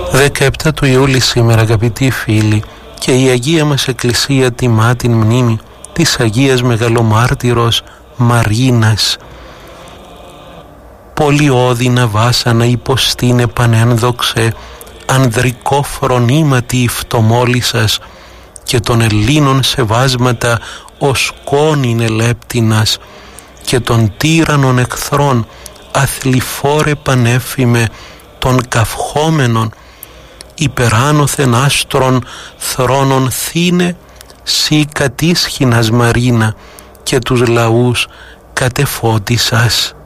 17 του Ιούλη σήμερα, αγαπητοί φίλοι, και η Αγία μας Εκκλησία τιμά την μνήμη της Αγίας Μεγαλομάρτυρος Μαρίνας. Πολύ ώδινα βάσανα υποστήνε πανένδοξε, ανδρικό φρονήματι η φτωμόλη σας, και των Ελλήνων σεβάσματα ως κόνην ελέπτηνας, και των τύραννων εχθρών αθλιφόρε πανέφημε, των καυχόμενων υπεράνωθεν άστρων θρόνων θύνε, σύ κατήσχυνας Μαρίνα, και τους λαούς κατεφώτισας.